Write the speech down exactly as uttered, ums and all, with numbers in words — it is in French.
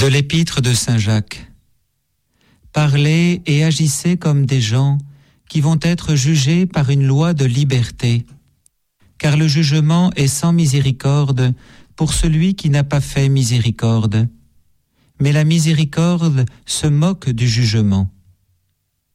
De l'épître de Saint Jacques. Parlez et agissez comme des gens qui vont être jugés par une loi de liberté, car le jugement est sans miséricorde pour celui qui n'a pas fait miséricorde. Mais la miséricorde se moque du jugement.